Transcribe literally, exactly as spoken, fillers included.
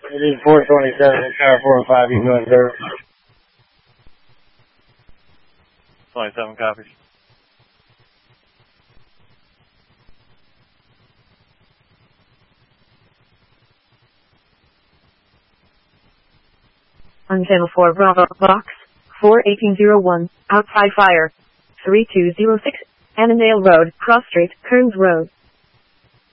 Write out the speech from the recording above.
It is four twenty-seven, car four and five, you can go in there. twenty-seven copies. On channel four Bravo, box four eighteen oh one, outside fire, three two zero six, Annandale Road, Cross Street, Kearns Road.